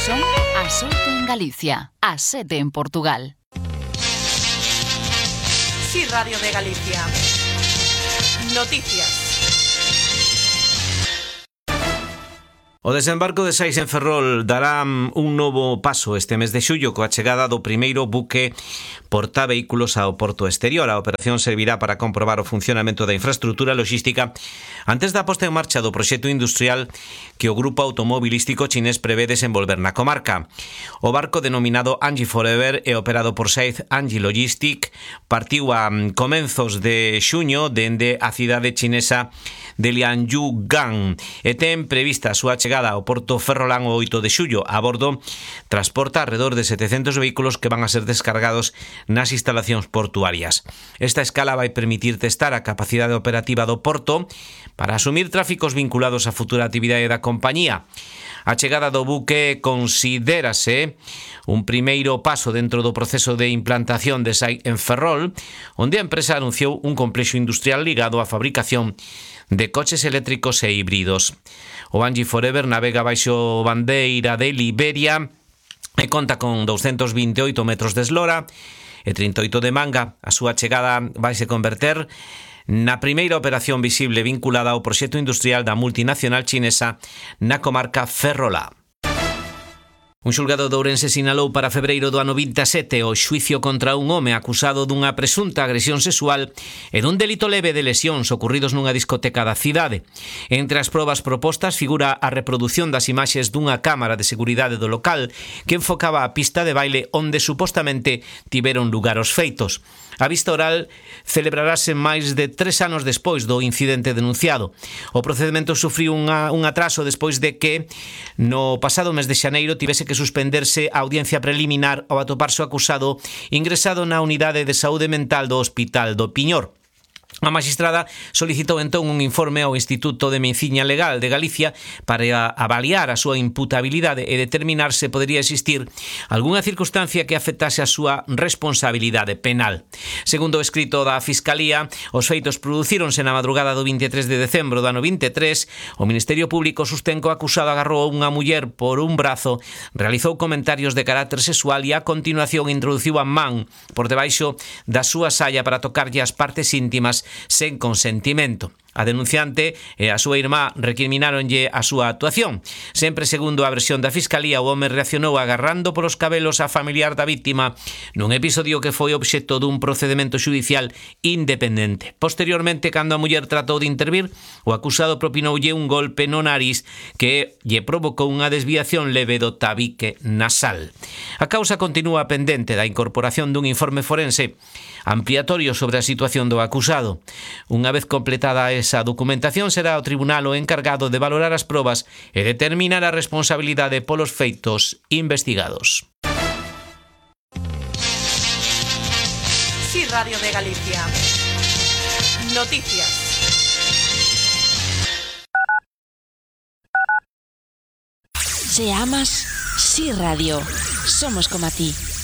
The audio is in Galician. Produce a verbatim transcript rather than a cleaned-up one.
son as oito en Galicia, as sete en Portugal. Sí, Radio de Galicia. Noticias. O desembarco de Sais en Ferrol dará un novo paso este mes de xullo coa chegada do primeiro buque portavehículos ao porto exterior. A operación servirá para comprobar o funcionamento da infraestrutura logística antes da posta en marcha do proxecto industrial que o grupo automobilístico chinés prevé desenvolver na comarca. O barco denominado Anji Forever e operado por Sais Anji Logistic partiu a comenzos de xuño dende a cidade chinesa de Lianyugan e ten prevista a súa chegada ao porto ferrolán o oito de xullo. A bordo transporta alrededor de setecentos vehículos que van a ser descargados nas instalacións portuarias. Esta escala vai permitir testar a capacidade operativa do porto para asumir tráficos vinculados á futura actividade da compañía. A chegada do buque considérase un primeiro paso dentro do proceso de implantación de Sais en Ferrol, onde a empresa anunciou un complexo industrial ligado á fabricación de coches eléctricos e híbridos. O Anji Forever navega baixo bandeira de Liberia e conta con doscientos veintioito metros de eslora e trinta e oito de manga. A súa chegada vaise converter na primeira operación visible vinculada ao proxecto industrial da multinacional chinesa na comarca ferrolá. Un xulgado de Ourense sinalou para febreiro do ano vinte e sete o xuicio contra un home acusado dunha presunta agresión sexual e dun delito leve de lesións ocorridos nunha discoteca da cidade. Entre as probas propostas figura a reproducción das imaxes dunha cámara de seguridade do local que enfocaba a pista de baile onde supostamente tiveron lugar os feitos. A vista oral celebrarase máis de tres anos despois do incidente denunciado. O procedimento sufriu unha, un atraso despois de que no pasado mes de xaneiro tivese que suspenderse a audiencia preliminar ao atoparse o acusado ingresado na unidade de saúde mental do Hospital do Piñor. A magistrada solicitou entón un informe ao Instituto de Medicina Legal de Galicia para avaliar a súa imputabilidade e determinar se podería existir algunha circunstancia que afectase a súa responsabilidade penal. Segundo o escrito da Fiscalía, os feitos producíronse na madrugada do vinte e tres de decembro do ano vinte e tres. O Ministerio Público sostén que o acusado agarrou a unha muller por un brazo, realizou comentarios de carácter sexual e a continuación introduciu a man por debaixo da súa saia para tocarlle as partes íntimas sen consentimento. A denunciante e a súa irmá recrimináronlle a súa actuación. Sempre segundo a versión da Fiscalía, o home reaccionou agarrando polos cabelos a familiar da víctima nun episodio que foi obxecto dun procedemento xudicial independente. Posteriormente, cando a muller tratou de intervir, o acusado propinoulle un golpe no nariz que lle provocou unha desviación leve do tabique nasal. A causa continúa pendente da incorporación dun informe forense ampliatorio sobre a situación do acusado. Unha vez completada esa documentación, será o tribunal o encargado de valorar as probas e determinar a responsabilidade polos feitos investigados. Sí, Radio de Galicia. Noticias. Se amas, Sí Radio. Somos como a ti.